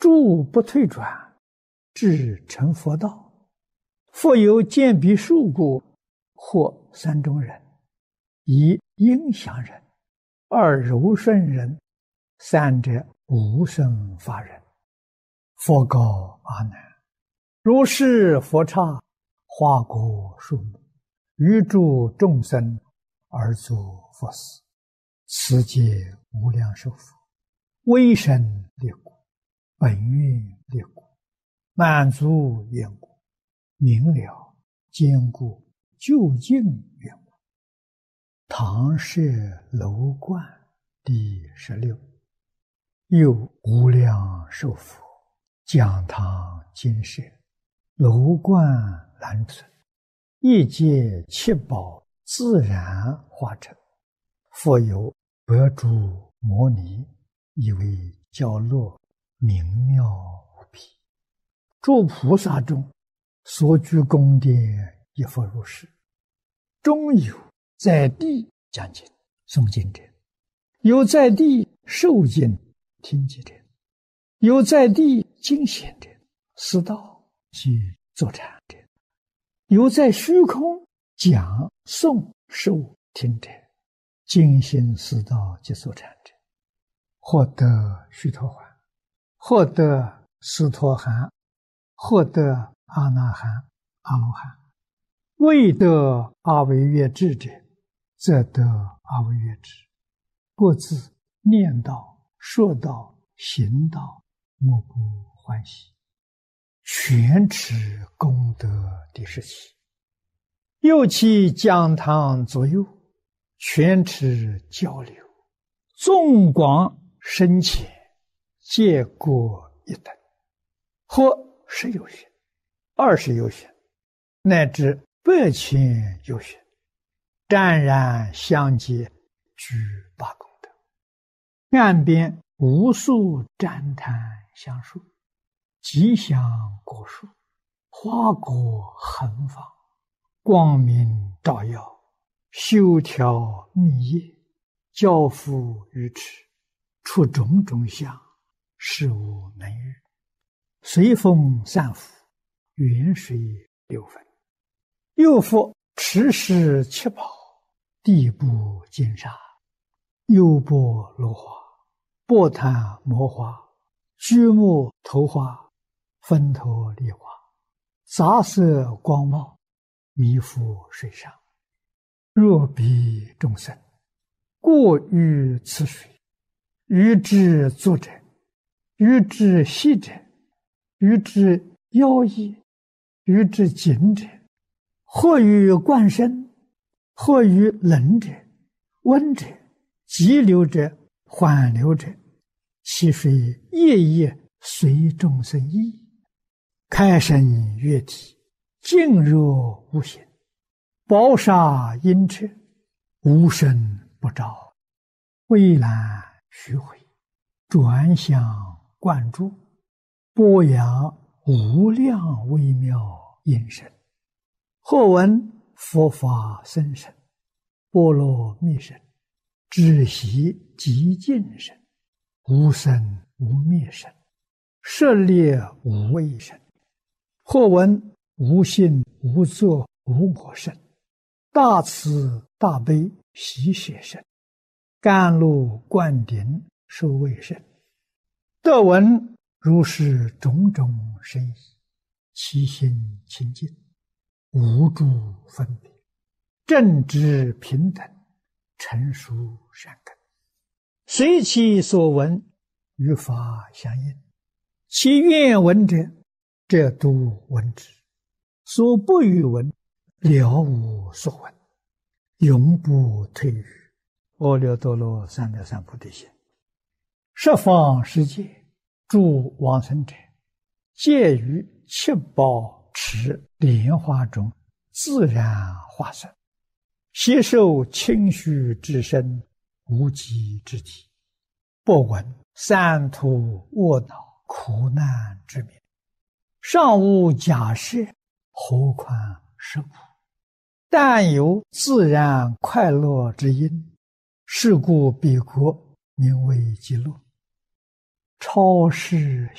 诸不退转，至成佛道。复有见彼数故，或三种人：一应祥人，二柔顺人，三者无生法人。佛告阿难：如是佛刹，花果树木，于诸众生而作佛事，此皆无量寿佛，威神力故，本愿力故，满足愿故，明了坚固究竟愿故。唐舍楼观第16。又无量寿佛讲堂金舍，楼观兰存，一界七宝自然化成。复有百诸摩尼，以为教落，明妙无比。诸菩萨中所居宫殿，亦复如是。中有在地讲经诵经者，有在地受经听经者，有在地经显者，思道及坐禅者，有在虚空讲诵受听者，精心思道及坐禅者，获得须陀洹，获得斯陀含，获得阿那含、阿罗汉。未得阿惟越致者，则得阿惟越致。各自念道、说道、行道，莫不欢喜。全持功德第17。又其讲堂左右，全持交流，纵广深浅，皆各一等，或10有寻、20有寻，乃至100千有寻，湛然相接，具8功德。岸边无数旃檀香树，吉祥果树，花果横放，光明照耀，修条密叶，交付于池，出种种相，事无能喻。随风散伏，远水流分。又复持世七宝，地部金沙，优波罗花，波檀摩花，居木头花，分头梨花，杂色光茂，弥覆水上。若彼众生过于此水，于之坐者，于之息者，于之腰翼，于之颈者，或于冠身，或于冷者、温者、急流者、缓流者，其水夜夜随众生意，开生悦体，静若无形，宝沙阴彻，无声不照，蔚蓝虚回，转向灌注，播扬无量微妙音声。或闻佛法僧声，波罗蜜声，止息极静声，无生无灭声，舍猎无畏声。或闻无性无作无我声，大慈大悲喜舍声，甘露灌顶受畏声。得闻如是种种声意，其心清净，无诸分别，正直平等，成熟善根，随其所闻，与法相应。其愿闻者，则度闻之；所不欲闻，了无所闻，永不退于阿耨多罗三藐三菩提心。十方世界诸往生者，皆于七宝池莲花中自然化身，悉受清虚之身，无极之体，不闻三途卧恼苦难之名，尚无假设，何况实苦？但有自然快乐之因，是故彼国名为极乐。超世